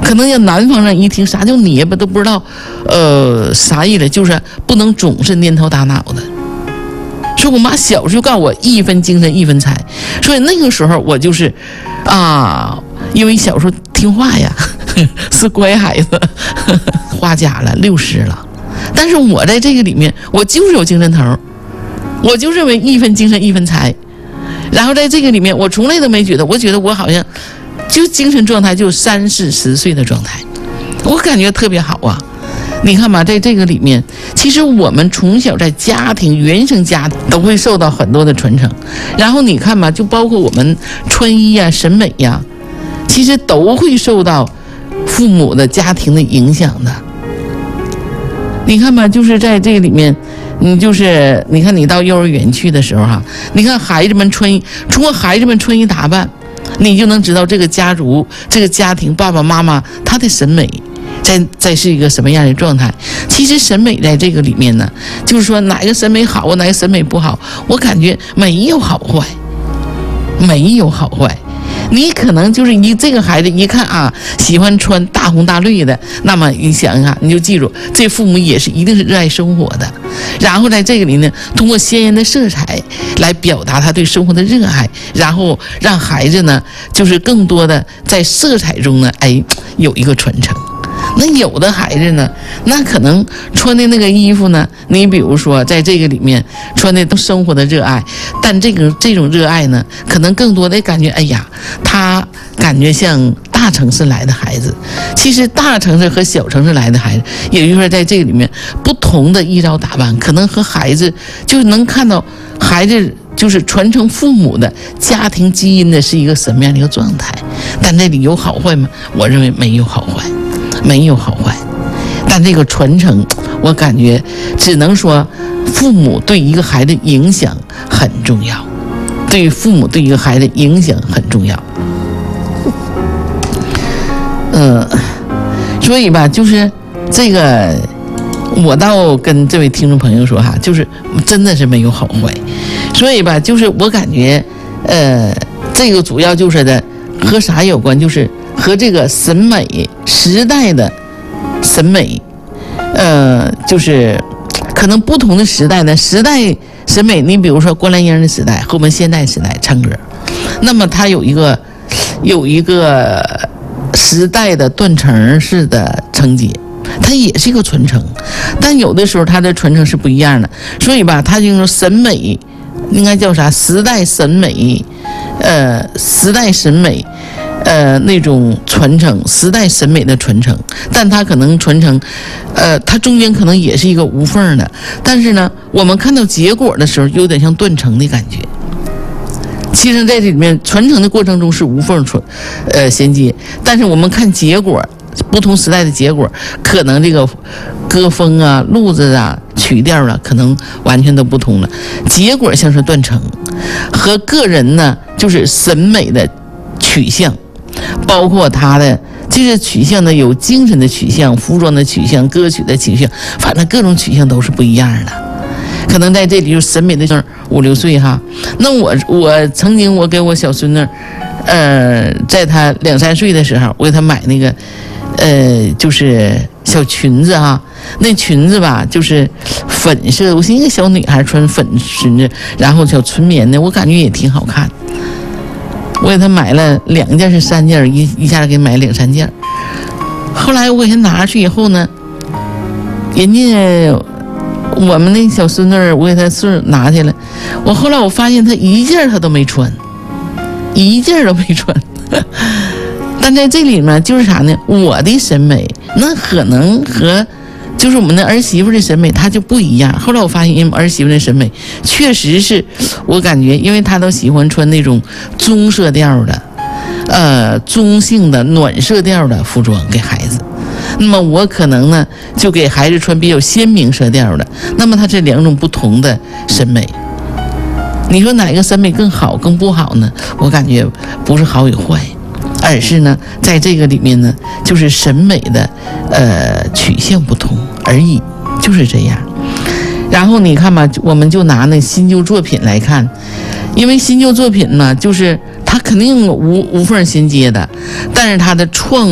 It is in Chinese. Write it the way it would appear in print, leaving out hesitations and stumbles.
可能要南方人一听啥叫捏吧都不知道，啥意思，就是不能总是蔫头大脑的。所以我妈小时候告诉我一分精神一分财，所以那个时候我就是因为小时候听话呀，是乖孩子，花甲了60了，但是我在这个里面我就是有精神头，我就认为一分精神一分财，然后在这个里面我从来都没觉得，我觉得我好像就精神状态就30、40岁的状态，我感觉特别好啊。你看吧，在这个里面，其实我们从小在家庭原生家庭都会受到很多的传承，然后你看吧，就包括我们穿衣呀、审美呀，其实都会受到父母的家庭的影响的。你看吧，就是在这个里面，你看你到幼儿园去的时候你看孩子们通过孩子们穿衣打扮，你就能知道这个家族、这个家庭爸爸妈妈他的审美在是一个什么样的状态。其实审美在这个里面呢，就是说哪个审美好啊，哪个审美不好，我感觉没有好坏，没有好坏。你可能就是这个孩子一看喜欢穿大红大绿的，那么你想想，你就记住，这父母也是一定是热爱生活的，然后在这个里呢，通过鲜艳的色彩来表达他对生活的热爱，然后让孩子呢，就是更多的在色彩中呢，有一个传承。那有的孩子呢，那可能穿的那个衣服呢，你比如说在这个里面穿的都生活的热爱，但这种热爱呢，可能更多的感觉，他感觉像大城市来的孩子。其实大城市和小城市来的孩子，也就是说在这个里面不同的衣着打扮，可能和孩子就能看到孩子就是传承父母的家庭基因的是一个什么样的一个状态。但这里有好坏吗？我认为没有好坏，没有好坏。但这个传承，我感觉只能说父母对一个孩子影响很重要，对父母对一个孩子影响很重要。所以吧，就是这个，我倒跟这位听众朋友说就是真的是没有好坏。所以吧，就是我感觉，这个主要就是和啥有关，就是和这个审美时代的审美，就是可能不同的时代呢，时代审美，你比如说关兰英的时代和我们现代时代唱歌，那么它有一个时代的断层式的承接，它也是一个传承，但有的时候它的传承是不一样的。所以吧，它就是审美应该叫啥？时代审美，那种传承，时代审美的传承，但它可能传承，它中间可能也是一个无缝的，但是呢，我们看到结果的时候，有点像断层的感觉。其实在这里面传承的过程中是无缝衔接，但是我们看结果，不同时代的结果，可能这个歌风路子曲调可能完全都不同了。结果像是断层，和个人呢就是审美的取向，包括他的这个取向呢，有精神的取向、服装的取向、歌曲的取向，反正各种取向都是不一样的。可能在这里就审美的5、6岁那我曾经我给我小孙女，在她2、3岁的时候，我给她买那个就是小裙子那裙子吧就是粉色，我寻思一个小女孩穿粉裙子，然后小纯棉的，我感觉也挺好看。我给她买了2件是3件，一下给买2、3件。后来我给她拿去以后呢，人家我们那小孙女，我给她拿去了。后来我发现她一件她都没穿，一件都没穿。但在这里面就是啥呢？我的审美那可能和就是我们的儿媳妇的审美它就不一样。后来我发现，因为儿媳妇的审美确实是我感觉，因为她都喜欢穿那种棕色调的、中性的暖色调的服装给孩子。那么我可能呢就给孩子穿比较鲜明色调的。那么它这2种不同的审美，你说哪个审美更好更不好呢？我感觉不是好与坏，而是呢在这个里面呢就是审美的取向不同而已，就是这样。然后你看吧，我们就拿那新旧作品来看，因为新旧作品呢就是它肯定无缝衔接的，但是它的创